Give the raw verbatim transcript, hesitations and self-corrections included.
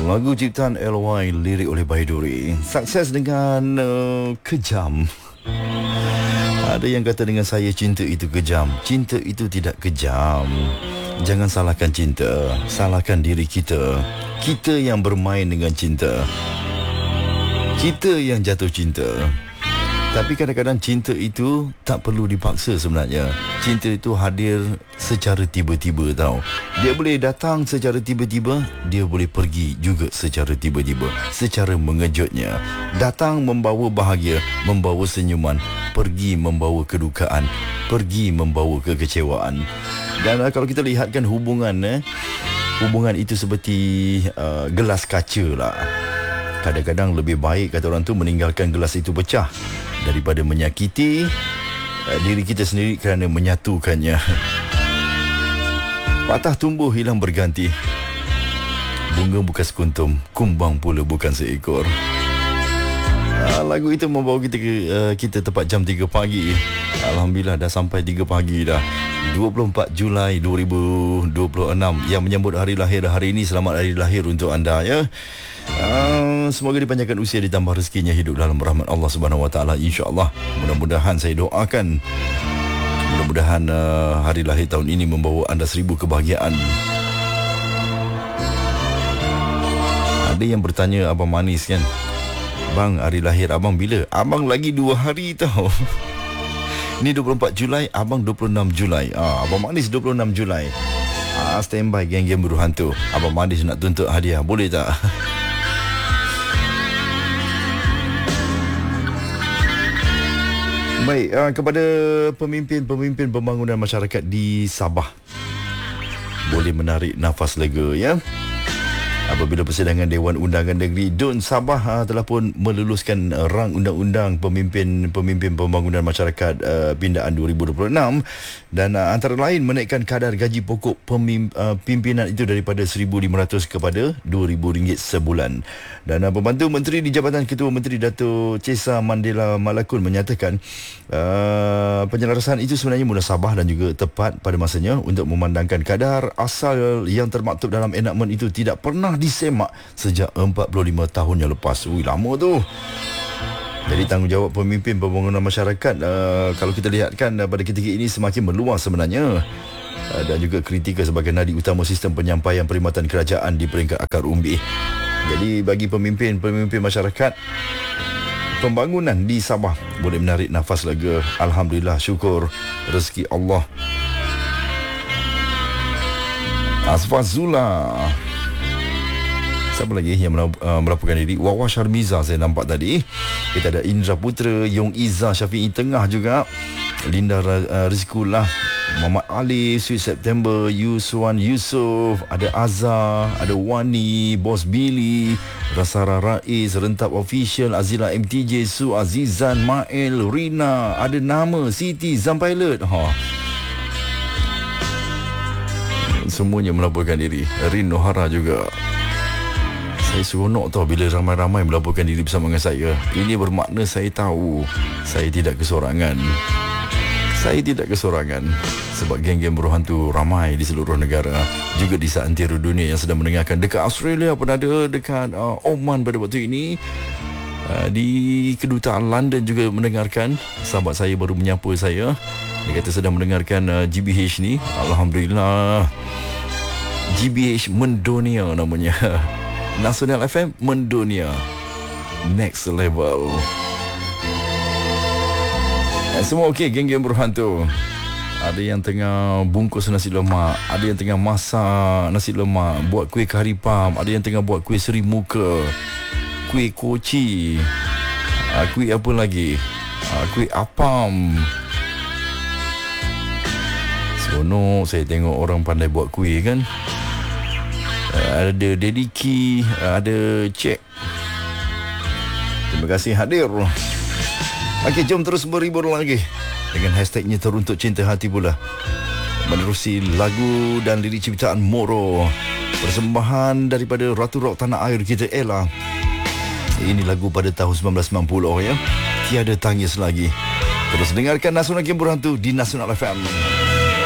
Lagu ciptaan L Y, lirik oleh Baiduri. Sukses dengan uh, kejam. Ada yang kata dengan saya, cinta itu kejam. Cinta itu tidak kejam. Jangan salahkan cinta, salahkan diri kita. Kita yang bermain dengan cinta. Kita yang jatuh cinta. Tapi kadang-kadang cinta itu tak perlu dipaksa sebenarnya. Cinta itu hadir secara tiba-tiba tau. Dia boleh datang secara tiba-tiba, dia boleh pergi juga secara tiba-tiba, secara mengejutnya. Datang membawa bahagia, membawa senyuman, pergi membawa kedukaan, pergi membawa kekecewaan. Dan uh, kalau kita lihatkan hubungan eh, hubungan itu seperti uh, gelas kaca lah. Kadang-kadang lebih baik, kata orang tu, meninggalkan gelas itu pecah daripada menyakiti uh, diri kita sendiri kerana menyatukannya. Patah tumbuh hilang berganti. Bunga bukan sekuntum, kumbang pula bukan seekor. Uh, lagu itu membawa kita ke, uh, kita tepat jam tiga pagi. Alhamdulillah dah sampai tiga pagi dah. dua puluh empat Julai dua ribu dua puluh enam. Yang menyambut hari lahir hari ini, selamat hari lahir untuk anda ya. Uh, semoga dipanjangkan usia, ditambah rezekinya, hidup dalam rahmat Allah Subhanahu Wa Taala, insya-Allah. Mudah-mudahan, saya doakan, mudah-mudahan uh, hari lahir tahun ini membawa anda seribu kebahagiaan. Ada yang bertanya Abang Manis kan, bang, hari lahir abang bila? Abang lagi dua hari tau. Ni dua puluh empat Julai, abang dua puluh enam Julai. Ah, Abang Manis dua puluh enam Julai. Ah, standby geng-geng buruh hantu. Abang Manis nak tuntut hadiah, boleh tak? Baik, uh, kepada pemimpin-pemimpin pembangunan masyarakat di Sabah, boleh menarik nafas lega ya. Apabila persidangan Dewan Undangan Negeri D U N Sabah uh, telah pun meluluskan uh, rang undang-undang pemimpin-pemimpin pembangunan masyarakat uh, pindaan dua ribu dua puluh enam, dan uh, antara lain menaikkan kadar gaji pokok pemim, uh, pimpinan itu daripada seribu lima ratus kepada dua ribu ringgit sebulan. Dan uh, pembantu Menteri di Jabatan Ketua Menteri Datuk Chesa Mandela Malakun menyatakan uh, penyelarasan itu sebenarnya munasabah dan juga tepat pada masanya untuk memandangkan kadar asal yang termaktub dalam enakmen itu tidak pernah disemak sejak empat puluh lima tahun yang lepas. Ui, lama tu. Jadi tanggungjawab pemimpin pembangunan masyarakat uh, kalau kita lihatkan uh, pada ketika ini semakin meluas sebenarnya, uh, dan juga kritikal sebagai nadi utama sistem penyampaian perkhidmatan kerajaan di peringkat akar umbi. Jadi bagi pemimpin-pemimpin masyarakat pembangunan di Sabah boleh menarik nafas lega. Alhamdulillah, syukur rezeki Allah. Asfazula. Siapa lagi yang melaporkan diri? Wawa Sharmiza saya nampak tadi. Kita ada Indra Putra, Yong Izzah, Syafi'i Tengah juga, Linda uh, Rizkullah, Muhammad Ali, Sweet September, Yuswan Yusof, ada Azhar, ada Wani, Bos Billy, Rasara Rais, Rentap Official, Azila M T J, Su Azizan, Mael, Rina, ada nama Siti Zampilot. Ha. Semuanya melaporkan diri. Rin Nohara juga. Saya seronok tau bila ramai-ramai melaporkan diri bersama dengan saya. Ini bermakna saya tahu saya tidak kesorangan. Saya tidak kesorangan. Sebab geng-geng buruh hantu ramai di seluruh negara, juga di seantero dunia yang sedang mendengarkan. Dekat Australia pun ada, dekat uh, Oman pada waktu ini, uh, di kedutaan London juga mendengarkan. Sahabat saya baru menyapa saya. Dia kata sedang mendengarkan uh, G B H ni. Alhamdulillah. G B H mendunia namanya. Nasional F M mendunia. Next level. Eh, semua okey, geng-geng buruh hantu. Ada yang tengah bungkus nasi lemak, ada yang tengah masak nasi lemak, buat kuih kari pam, ada yang tengah buat kuih seri muka, kuih koci, uh, kuih apa lagi, uh, kuih apam. Seronok saya tengok orang pandai buat kuih kan. Uh, ada Dediki, uh, ada Cek. Terima kasih hadir. Okey, jom terus berhibur lagi dengan hashtagnya Teruntuk Cinta Hati pula. Menerusi lagu dan lirik ciptaan Moro, persembahan daripada Ratu Rock tanah air kita, Ella. Ini lagu pada tahun sembilan belas sembilan puluh ya. Tiada tangis lagi. Terus dengarkan Nasional Game Berhantu di Nasional F M.